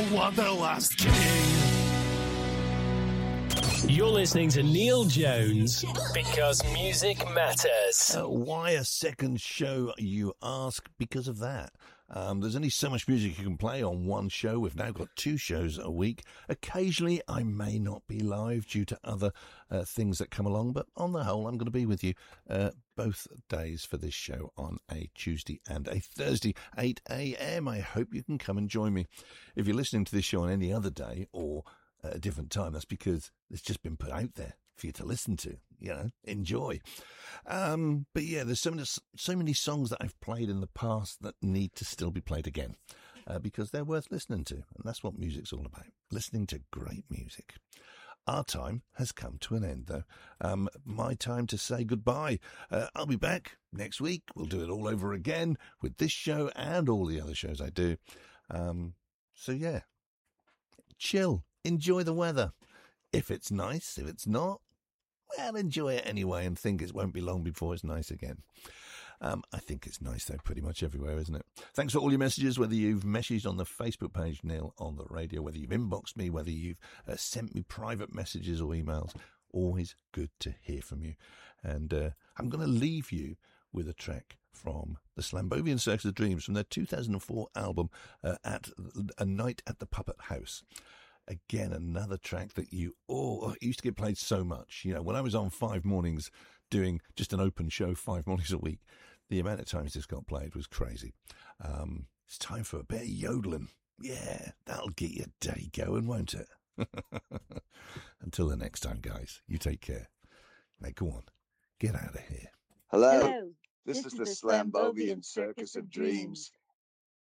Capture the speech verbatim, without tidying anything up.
Wanderlust King. You're listening to Neil Jones because music matters. Uh, why a second show, you ask? Because of that. Um, there's only so much music you can play on one show. We've now got two shows a week. Occasionally, I may not be live due to other uh, things that come along, but on the whole, I'm going to be with you uh, both days for this show on a Tuesday and a Thursday, eight a.m. I hope you can come and join me. If you're listening to this show on any other day or at a different time, that's because it's just been put out there for you to listen to, you know, enjoy. Um, but yeah, there's so many, so many songs that I've played in the past that need to still be played again uh, because they're worth listening to. And that's what music's all about, listening to great music. Our time has come to an end, though. Um, my time to say goodbye. Uh, I'll be back next week. We'll do it all over again with this show and all the other shows I do. Um, so yeah, chill. Enjoy the weather. If it's nice, if it's not, well, enjoy it anyway and think it won't be long before it's nice again. Um, I think it's nice, though, pretty much everywhere, isn't it? Thanks for all your messages, whether you've messaged on the Facebook page, Neil on the radio, whether you've inboxed me, whether you've uh, sent me private messages or emails. Always good to hear from you. And uh, I'm going to leave you with a track from the Slambovian Circus of Dreams from their two thousand four album, uh, at A Night at the Puppet House. Again, another track that you, oh, it used to get played so much. You know, when I was on Five Mornings doing just an open show five mornings a week, the amount of times this got played was crazy. Um, it's time for a bit of yodeling. Yeah, that'll get your day going, won't it? Until the next time, guys, you take care. Now, go on, get out of here. Hello, Hello. this, this is the Slambovian Circus of Dreams.